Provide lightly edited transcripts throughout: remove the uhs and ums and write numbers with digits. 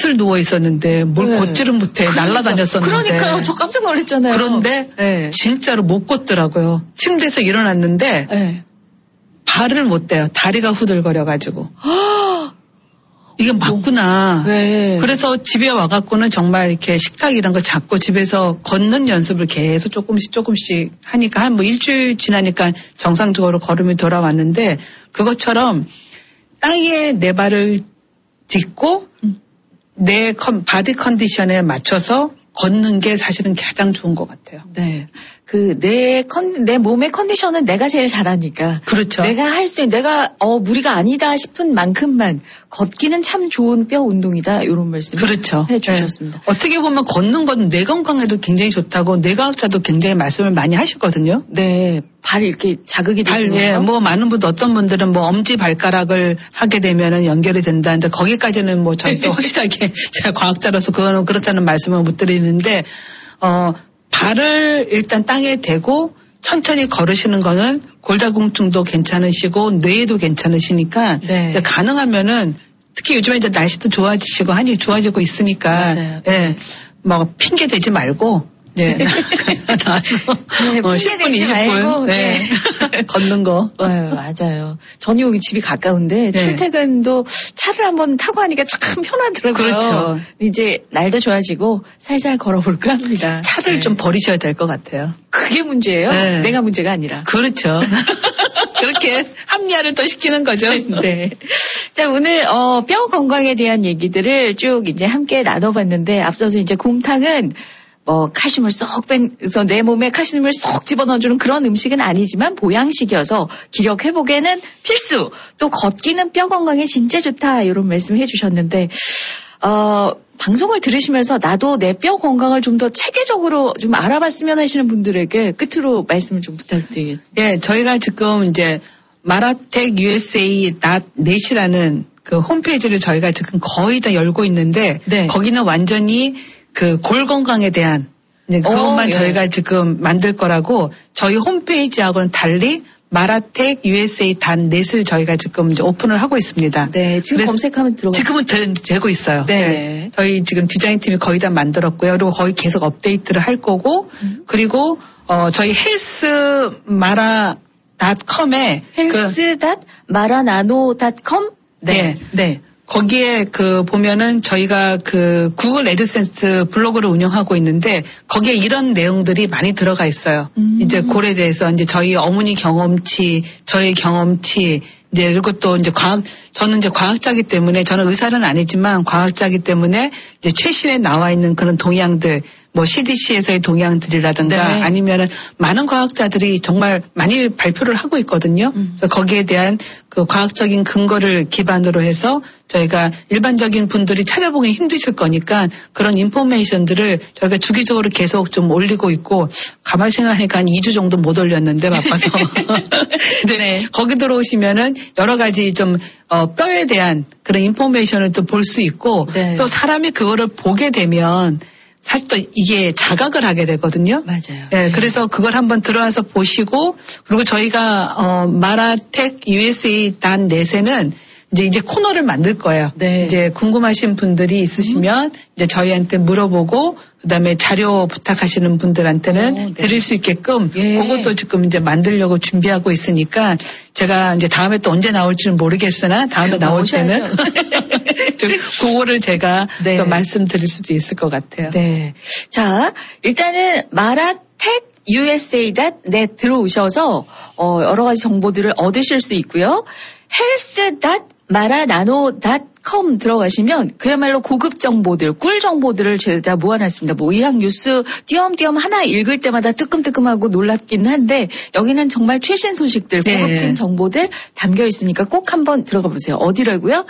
이틀 누워 있었는데 뭘 네. 걷지를 못해. 날아다녔었는데. 그러니까요. 저 깜짝 놀랐잖아요. 그런데 네. 진짜로 못 걷더라고요. 침대에서 일어났는데 네. 발을 못 대요. 다리가 후들거려가지고. 이게 맞구나. 네. 그래서 집에 와갖고는 정말 이렇게 식탁 이런 거 잡고 집에서 걷는 연습을 계속 조금씩 하니까 한 뭐 일주일 지나니까 정상적으로 걸음이 돌아왔는데 그것처럼 땅에 내 발을 딛고 내 바디 컨디션에 맞춰서 걷는 게 사실은 가장 좋은 것 같아요. 네. 내 몸의 컨디션은 내가 제일 잘하니까. 그렇죠. 내가 할 수 있는, 무리가 아니다 싶은 만큼만 걷기는 참 좋은 뼈 운동이다. 이런 말씀. 그렇죠. 해주셨습니다. 네. 어떻게 보면 걷는 건 뇌 건강에도 굉장히 좋다고 뇌과학자도 굉장히 말씀을 많이 하시거든요. 네. 발 이렇게 자극이 되시는 거요? 예, 뭐 많은 분들 어떤 분들은 뭐 엄지 발가락을 하게 되면은 연결이 된다는데 거기까지는 뭐 저도 확실하게 제가 과학자로서 그거는 그렇다는 말씀을 못 드리는데 발을 일단 땅에 대고 천천히 걸으시는 거는 골다공증도 괜찮으시고 뇌에도 괜찮으시니까 네. 가능하면은 특히 요즘에 이제 날씨도 좋아지시고 하니 좋아지고 있으니까 맞아요. 예, 뭐 핑계 대지 말고 네. 나와서 네, 10분, 20분 네. 걷는 거. 네, 맞아요. 저는 여기 집이 가까운데 네. 출퇴근도 차를 한번 타고 하니까 참 편하더라고요. 그렇죠. 이제 날도 좋아지고 살살 걸어볼까 합니다. 차를 네. 좀 버리셔야 될 것 같아요. 그게 문제예요? 네. 내가 문제가 아니라. 그렇죠. 그렇게 합리화를 또 시키는 거죠. 네. 자, 오늘 뼈 건강에 대한 얘기들을 쭉 이제 함께 나눠봤는데 앞서서 이제 곰탕은 칼슘을 쏙 빼서 내 몸에 칼슘을 쏙 집어넣어주는 그런 음식은 아니지만 보양식이어서 기력 회복에는 필수. 또 걷기는 뼈 건강에 진짜 좋다. 이런 말씀 해주셨는데 방송을 들으시면서 나도 내 뼈 건강을 좀 더 체계적으로 좀 알아봤으면 하시는 분들에게 끝으로 말씀을 좀 부탁드리겠습니다. 예, 저희가 지금 이제 maratechusa.net이라는 그 홈페이지를 저희가 지금 거의 다 열고 있는데 네. 거기는 완전히 그 골 건강에 대한 이제 그것만 예. 저희가 지금 만들 거라고 저희 홈페이지하고는 달리 maratechusa.net을 저희가 지금 이제 오픈을 하고 있습니다. 네, 지금 검색하면 들어가요. 지금은 되고 있어요. 네. 네. 저희 지금 디자인팀이 거의 다 만들었고요. 그리고 거의 계속 업데이트를 할 거고, 그리고 저희 healthmara.com에 health.maranano.com 네. 네. 거기에 보면은 저희가 구글 애드센스 블로그를 운영하고 있는데 거기에 이런 내용들이 많이 들어가 있어요. 이제 골에 대해서 이제 저희 어머니 경험치, 저의 경험치, 이제 그리고 또 이제 저는 이제 과학자이기 때문에 저는 의사는 아니지만 과학자이기 때문에 이제 최신에 나와 있는 그런 동향들, 뭐 CDC에서의 동향들이라든가 네. 아니면은 많은 과학자들이 정말 많이 발표를 하고 있거든요. 그래서 거기에 대한 그 과학적인 근거를 기반으로 해서 저희가 일반적인 분들이 찾아보기 힘드실 거니까 그런 인포메이션들을 저희가 주기적으로 계속 좀 올리고 있고 가만히 생각하니까 한 2주 정도 못 올렸는데 바빠서. 근데 네. 거기 들어오시면은 여러 가지 좀 뼈에 대한 그런 인포메이션을 또 볼 수 있고 네. 또 사람이 그거를 보게 되면 사실 또 이게 자각을 하게 되거든요. 맞아요. 네, 그래서 그걸 한번 들어와서 보시고 그리고 저희가 maratechusa.net에는 이제 코너를 만들 거예요. 네. 이제 궁금하신 분들이 있으시면 이제 저희한테 물어보고 그다음에 자료 부탁하시는 분들한테는 네. 드릴 수 있게끔 예. 그것도 지금 이제 만들려고 준비하고 있으니까 제가 이제 다음에 또 언제 나올지는 모르겠으나 다음에 나올 때는 좀 그거를 제가 네. 또 말씀드릴 수도 있을 것 같아요. 네. 자, 일단은 maratechusa.net 들어오셔서 여러 가지 정보들을 얻으실 수 있고요. health.maranano.com 들어가시면 그야말로 고급 정보들, 꿀 정보들을 제가 다 모아놨습니다. 뭐 의학 뉴스 띄엄띄엄 하나 읽을 때마다 뜨끔뜨끔하고 놀랍긴 한데 여기는 정말 최신 소식들, 네. 고급진 정보들 담겨 있으니까 꼭 한번 들어가 보세요. 어디라고요?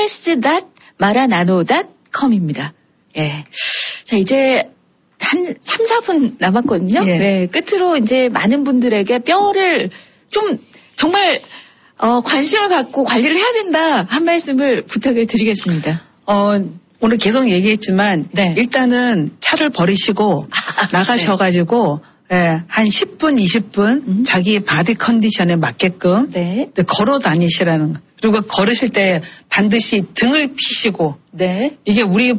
health.maranano.com입니다. 예. 자, 이제 한 3, 4분 남았거든요. 예. 네. 끝으로 이제 많은 분들에게 뼈를 좀 정말 관심을 갖고 관리를 해야 된다 한 말씀을 부탁을 드리겠습니다. 오늘 계속 얘기했지만 네. 일단은 차를 버리시고 나가셔가지고 예, 한 10분, 20분 자기 바디 컨디션에 맞게끔 네. 걸어 다니시라는 거. 그리고 걸으실 때 반드시 등을 피시고 네. 이게 우리